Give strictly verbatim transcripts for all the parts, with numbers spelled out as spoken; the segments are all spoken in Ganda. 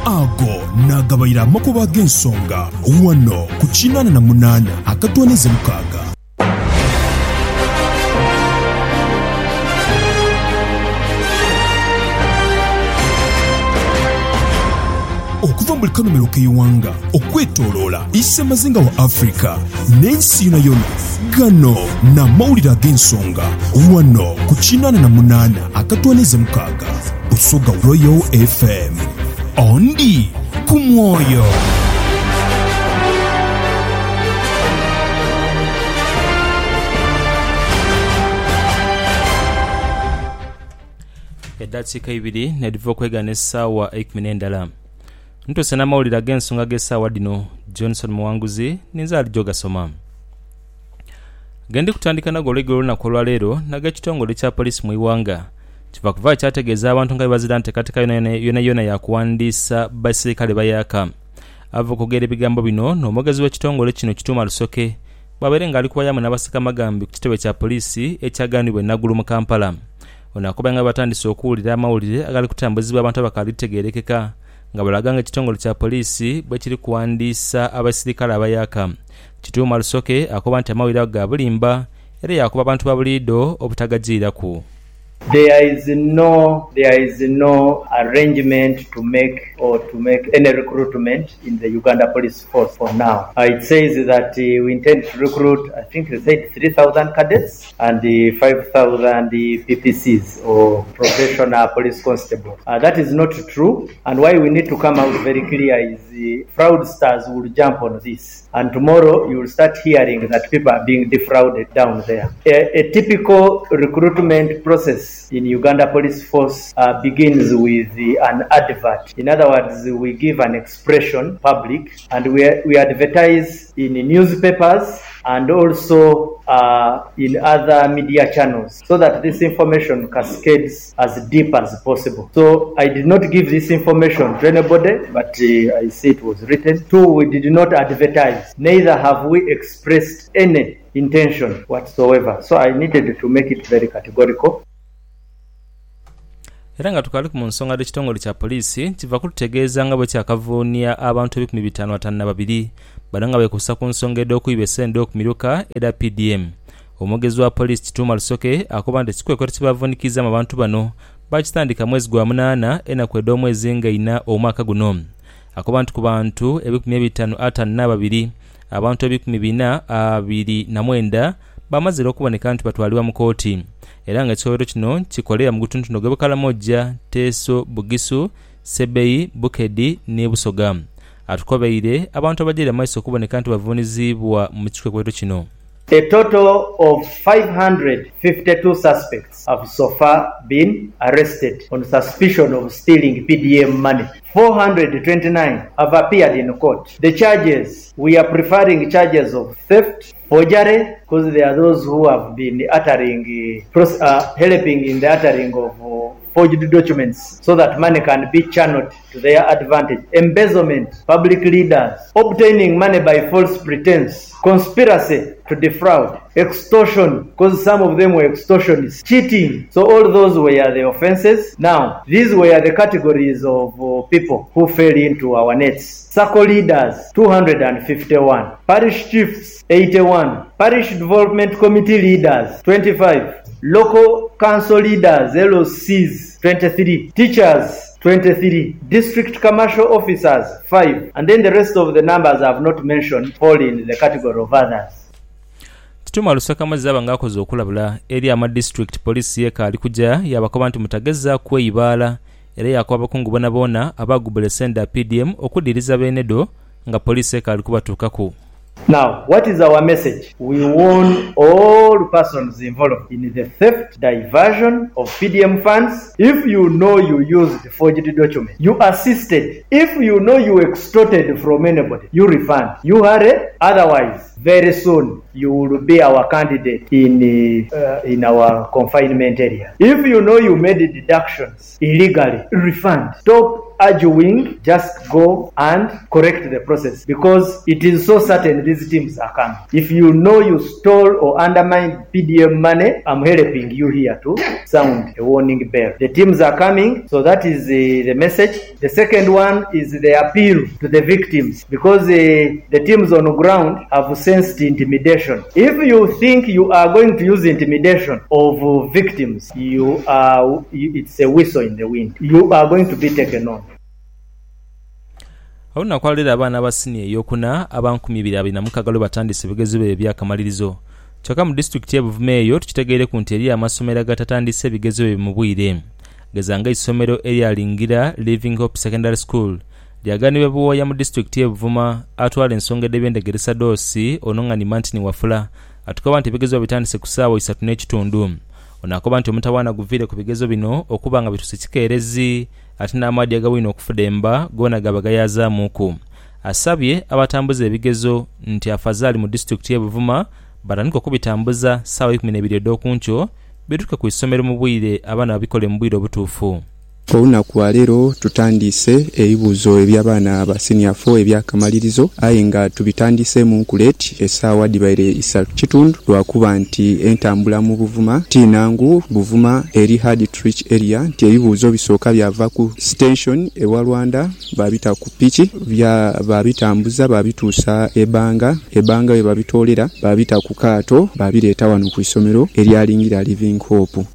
ago nagabayira amakuba g'ensonga wano ku kinaana na munaana akatwanize mukaaga. Okuva mu kanomero k'eyiwanga okwetooloola issemazinga wa Afrika n'ensi yonna yonna gano n'amawulire ag'ensonga wano ku kinaana na munaana akatwanize mukaaga Busoga Royal F M. Ondi ku mwoyo. Edatsika ibiri nediva okwegana essaawa ekumi n'endala. Ntose n'amawulire ag'ensonga g'essaawa dino Johnson Muwanguzi ninzaali Jogasoma. Gendi kutandika nago olweggulo olunaku olwaleero n'ag'ekitongole kya poliisi mu Iwanga kiva kuva kyategeeza abantu nga bazira nteekateeka yonna yonna yakuwandiisa basirikale bayaka. Ava okugera ebigambo bino n'omwogezi w'ekitongole kino Kituuma Lusoke bwabeere ng'ali kuwayamu n'abasika magambi ku kitebe kya poliisi ekyaganibwa enaggulu mu Kampala. Ono akuba nga batandise okuwulira amawulire agali kutambuzibwa abantu abakalitegeerekeka nga balaga nga ekitongole kya poliisi bwe kiri kuwandiisa abasirikale abayaka. Kituuma Lusoke akuba nti amawulire ga bulimba era yakuba abantu ba buliido obutagajiiraku. There is no there is no arrangement to make or to make any recruitment in the Uganda Police Force for now. Uh, it says that uh, we intend to recruit, I think they said three thousand cadets and uh, five thousand uh, P P Cs or professional police constables. Uh, that is not true, and why we need to come out very clear is uh, fraudsters will jump on this, and tomorrow you will start hearing that people are being defrauded down there. A, a typical recruitment process in Uganda Police Force uh, begins with uh, an advert. In other words, we give an expression public and we, we advertise in newspapers and also uh, in other media channels so that this information cascades as deep as possible. So I did not give this information to anybody, but uh, I see it was written. Two, we did not advertise. Neither have we expressed any intention whatsoever. So I needed to make it very categorical. Era nga tukali ku nsonga y'ekitongole kya poliisi kiva kututegeeza nga bwe kyakavuunia abantu ebikumi bitaano ataano na babiri bano nga beekuusa ku nsonga ed'okuyiba essente okumiruka era P D M. Omwogezi wa poliisi Kituuma Lusoke akuba nti ekikwekweto kyebavuunikiza mu bantu bano bakitandika mwezi gwa munaana ennaku ed'omwezi nga ina omwaka guno. Akuba nti ku bantu ebikumi bitaano ataano na babiri abantu ebikumi bina abiri na mwenda bamazira okuboneka nti batwalibwa mu kooti. Era nga ekitongole kino kikolera mu gutuntuno gwe Bukalamojja, Teso, Bugisu, Sebeyi, Bukedi ne Busoga. Atukobeire abantu abajira maiso okuboneka nti bavuunizibwa mu kikwekweto kino. A total of five hundred fifty-two suspects have so far been arrested on suspicion of stealing P D M money. four hundred twenty-nine have appeared in court. The charges, we are preferring charges of theft, forgery, because there are those who have been uttering, uh, uh, helping in the uttering of uh, forged documents so that money can be channeled to their advantage. Embezzlement, public leaders, obtaining money by false pretense, conspiracy to defraud, extortion, because some of them were extortionists, cheating. So all those were the offenses. Now, these were the categories of uh, people who fell into our nets. Circle leaders, two hundred fifty-one. Parish chiefs, eighty-one. Parish development committee leaders, twenty-five. Local council leaders, L O Cs, twenty-three. Teachers, twenty-three. District commercial officers, five. And then the rest of the numbers I have not mentioned fall in the category of others. Kituuma Lusoke amazzi aba ng'akoze okulabula eri ama district police yeka ali kujja yabakoba nti mutageza kweyibaala era yakuba abakungu bona bona abagubula senda P D M okudiriza benedo nga police yeka ali kubatuukako. Now, what is our message? We warn all persons involved in the theft, diversion of P D M funds. If you know you used forged documents, you assisted. If you know you extorted from anybody, you refund. You hurry. Otherwise, very soon you will be our candidate in uh, in our confinement area. If you know you made deductions illegally, refund. Stop arguing, just go and correct the process because it is so certain these teams are coming. If you know you stole or undermined P D M money, I'm helping you here to sound a warning bell. The teams are coming, so that is the, the message. The second one is the appeal to the victims because uh, the teams on the ground have sensed intimidation. If you think you are going to use intimidation of uh, victims, you are you, it's a whistle in the wind. You are going to be taken on. Auna kwalira abana abasini eyokuna abankumi bibiri abiri na mukaaga batandise ebigezo bye byakamalirizo. Kyokka mu district ya Buvumeyo tukitegeere ku nti eri amasomero agatatandise ebigezo bye mu bwire. Gezanga isomero eryalingira Living Hope Secondary School lyaganibwa buwoya mu district ya Buvuma atwala ensonga edebyendegeresa doosi onongani Mantini Wafula atukoba nti ebigezo bitandise ku ssaawa isatu n'ekitundu. Onakoba nti omutawaana guvire ku bigezo bino okuba nga bitusikikeerezi ate n'amaadi agawina okufudemba gona gaba gayazaamuuku. Asabye abatambuza ebigezo nti afazaali mu district ya Buvuma batandika okubitambuza ssaawa ikumi n'ebiri ed'okunkyo bituuke ku isomero mu bwire abaana babikole mu bwire obutuufu. Olunaku lwa leero tutandise ebibuuzo eby'abaana aba senior four ebyakamalirizo aye nga tubitandise mu nkuleti essaawa dibaire isatu kitundu lwakuba nti entambula mu Buvuma tinangu Buvuma eri hard reach area nti ebibuuzo bisooka byava ku station ewa Rwanda babita ku piki bya babitambuza babituusa ebanga ebanga we babitolera babita ku kaato babireeta wano ku isomero eryalingira Living Hope.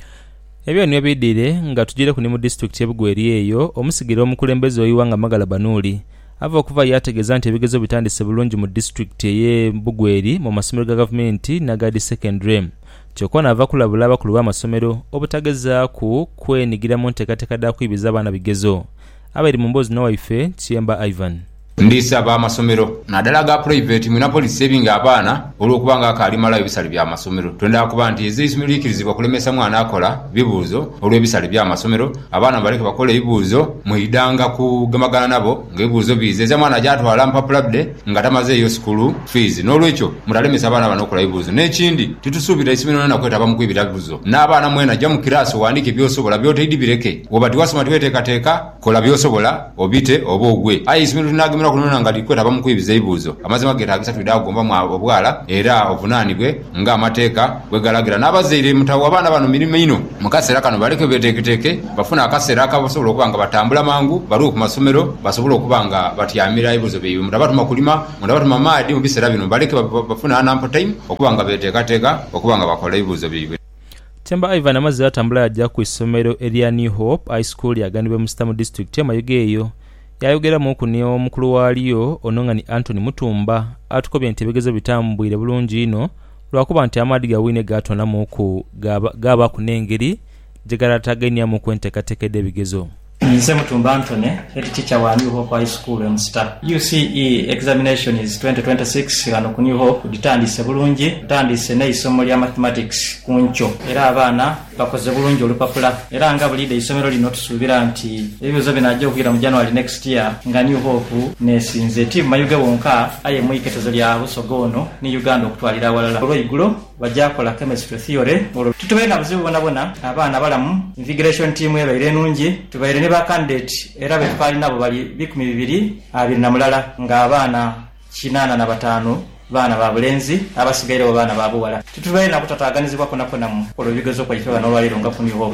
Ebyo niyo bidire nga tujire ku ni mu district y'Ebugweri eyo omusigiro omukulembeze oyiwanga Magala Banuli ava okuva yategeza nti ebigezo bitandise bulungi mu district ye Bugweri mu masomero ga government na gadi secondary. Kyokona ava kulabula abakulu b'amasomero obutageza ku kwenigira mu nteekateeka da kuyibiza abaana bigezo. Abali mu mbozi n'owaife Kiyemba Ivan. Ndisaba amasomero nadala ga private mwina police saving abaana olwokubanga akalima layo bisali bya amasomero twenda kuba nti ezisomero ikirizibwa kulemesa mwana akola bibuuzo olwebisali bya amasomero abaana baleke bakole bibuuzo muidanga kugamagana nabo ngebibuuzo bize za mwana jatwala mpapulabde nga tamaze yo school fees n'olwekyo mutalemesa abaana bano okola bibuuzo n'ekindi tutusubira isomero na kweta bamukwibira bibuuzo n'abaana mwena jja mu kirasi wandike byosobola byoteidi bireke obati wasoma tweteka teka kola byosobola obite obogwe ayi isomero tunagamira kunona nga likweta bamukuyibiza ibuuzo amazima geta agisatu idagomba mu obwala era ovunaanibwe nga amateeka bwegalagira n'abazaire mutawa abaana bano mirimo ino mukasera kano baleke beteketeke bafuna akasera akabasobola okubanga batambula mangu bali ku masomero basobola okubanga batyamira ibuuzo byeyo mutabatuma kulima mutabatuma maadi mu bisera bino baleke bafuna anampo time okubanga betekateka okubanga bakola ibuuzo byeyo. Kiyemba Ivan amaze atambula ajja ku isomero erya New Hope High School yaganibwe mu Stamu district ya Mayuge eyo yayogera mu kunio omukulu waliyo onongani Anthony Mutumba atukobye nti ebigezo bitambwire bulungi ino lwakuba nti amaadi gawine gatona muku gaba, gaba kunengeri jegarataganya mu kwentekateka ebigezo. Nze Mutumba Anthony, head teacher wa New Hope High School M Star. U C E examination is twenty twenty-six ano ku New Hope ditandise bulungi, ditandise ne isomo lya mathematics kuncho. Era abaana bakoze bulungi olupapula. Era nga bulide isomero lino tusuubira nti ebibuuzo binajja okugira mu January next year nga New Hope nesinze team Mayuge wonka aye mu iketezo lya Busogono ni Uganda okutwalira awalala. Olw'eigulo bajakola chemistry theory. Tutubena buzibu bona bona abaana balamu invigilator team ebaire enungi tubaire ne ba candidate era betwali nabo bali bikumi bibiri abiri na mulala nga abaana kinana na batano baana ba bulenzi abasigaire bo baana ba buwala tutubaye na kutataganizibwa kona kona mu olubigezo kwa ifewa n'olwaliro nga ku New Hope.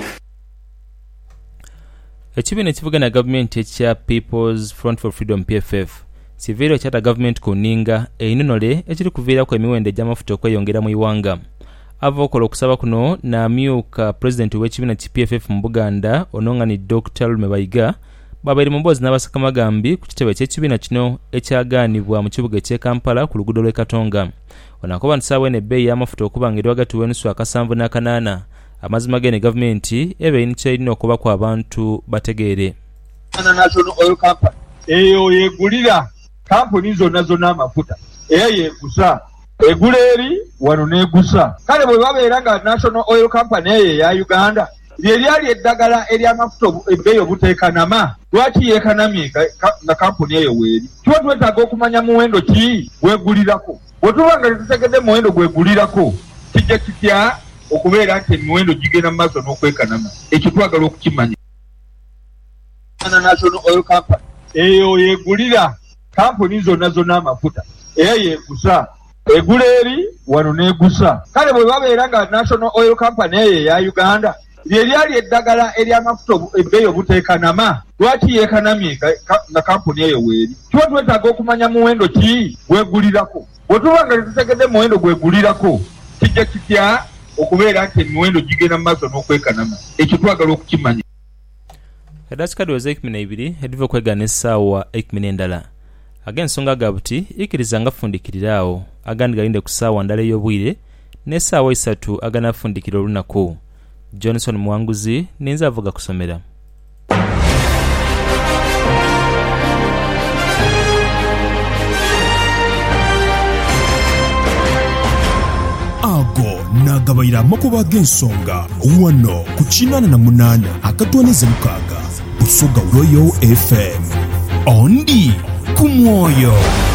Ekibiina ekivugana government ekya People's Front for Freedom P F F sivero kyata government kuninga einonole ekiri kuviira ku emiwendo egy'amafuta okweyongera mu Iwanga. Avokola okusaba kuno na myuka president w'ekibiina ki P F F mu Buganda onongani Doctor Lumebayiga babaire mu mbozi n'abasaka magambi ku kitebe ky'ekibiina kino ekyaganibwa mu kibuga ky'e Kampala ku luguudo lw'e Katonga. Onakoba nti saawa eno ebbeeyi y'amafuta okubangira wakati w'enusu akasanvu n'akanaana amazima gene gavumenti ebe nikyalina okuba ku abantu bategeere. National Oil Company eyo yegulira kampuni zonna zonna amafuta era yegusa egula eri wano negusa kale bwe babeera nga National Oil Company eyo ya Uganda lyelyali eddagala ery'amafuta ebbeeyi obuteekanama lwaki yeekanamye nga kampuni eyo weeri tuba twetaaga okumanya muwendo ki gwegulirako bwe tuba nga tetutegedde muwendo gwegulirako kijja kitya okubeera nti emiwendo gigenda mu maaso n'okwekanama ekyo twagala okukimanya. na National Oil Company eyo yegulira kampuni zonna zonna amafuta era yegusa egula eri wano negusa kale bwe babeera nga National Oil Company eyo ya Uganda lyelyali eddagala ery'amafuta ebbeeyi obuteekanama lwaki yeekanamye nga kampuni eyo weeri tuba twetaaga okumanya muwendo ki gwegulirako bwe tuba nga tetutegedde muwendo gwegulirako kijja kitya okubeera nti emiwendo gigenda mu maaso n'okwekanama ekyo twagala okukimanya. Eddakiika ddweza ekumi n'ebiri ediva okwegana essaawa ekumi n'endala ag'ensonga ga buti ikkiriza nga ffundikirirawo agandi galinde ku ssaawa ndala ey'obwire n'essaawa esatu aganaffundikira olunaku. Johnson Muwanguzi ninza avuga kusomera. ago nagabayira amakuba g'ensonga wano ku kinaana na munaana akatwaniza mukaaga Busoga Royal F M ondi ku mwoyo.